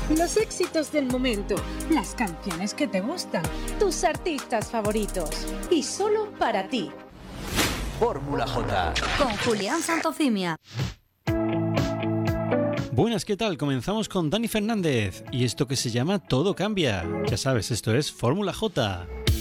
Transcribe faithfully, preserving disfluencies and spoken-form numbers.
Los éxitos del momento, las canciones que te gustan, tus artistas favoritos y solo para ti. Fórmula J con Julián Santofimia. Buenas, ¿qué tal? Comenzamos con Dani Fernández y esto que se llama Todo Cambia. Ya sabes, esto es Fórmula J.